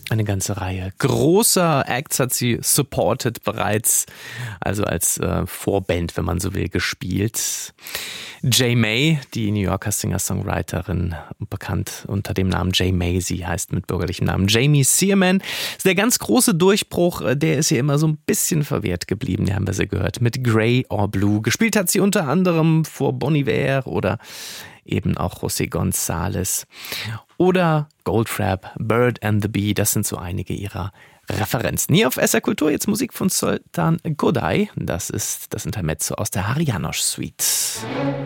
Eine ganze Reihe großer Acts hat sie supported bereits, also als Vorband, wenn man so will, gespielt. J. May, die New Yorker Singer-Songwriterin, bekannt unter dem Namen J. May, sie heißt mit bürgerlichem Namen Jamie Searman. Der ganz große Durchbruch, der ist ihr immer so ein bisschen verwehrt geblieben, den haben wir sie gehört, mit Grey or Blue. Gespielt hat sie unter anderem vor Bon Iver oder eben auch José González oder Goldfrapp, Bird and the Bee, das sind so einige ihrer Referenzen. Hier auf SR Kultur jetzt Musik von Sultan Koday, das ist das Intermezzo aus der Harianosh Suite.